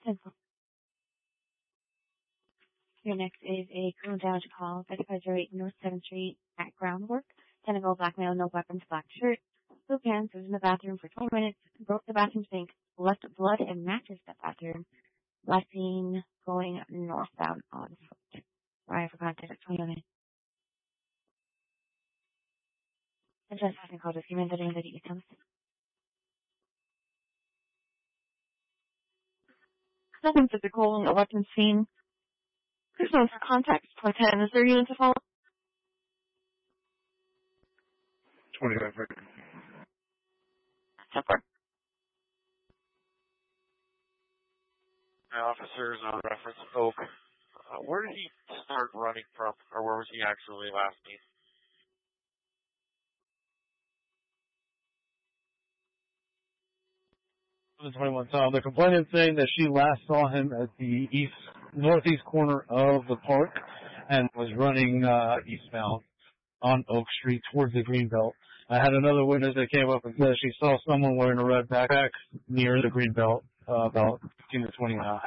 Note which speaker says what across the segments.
Speaker 1: Your next is a criminal damage call, 3508 North 7th Street at Groundwork. Tentacle, black male, no weapons, black shirt. Blue pants, was in the bathroom for 20 minutes, broke the bathroom sink, left blood and matches the bathroom. Last seen going northbound on foot. Sorry, I forgot to 20 minutes. And just asking call document that the details. Nothing physical, no weapons seen. There's no for contact, 10. Is there units to follow?
Speaker 2: 25.
Speaker 1: Support.
Speaker 3: Officers on reference Oak. Where did he start running from, or where was he actually last seen?
Speaker 2: The 21 Tom. The complainant saying that she last saw him at the northeast corner of the park and was running eastbound on Oak Street towards the Greenbelt. I had another witness that came up and said she saw someone wearing a red backpack near the Greenbelt about 15 to 20 miles.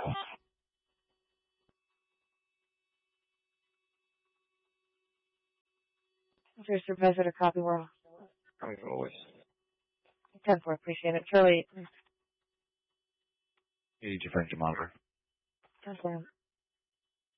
Speaker 1: Officer Supervisor, copy world.
Speaker 3: As always.
Speaker 1: 10-4, appreciate it. Charlie.
Speaker 4: You need your friend to monitor.
Speaker 1: 10-4.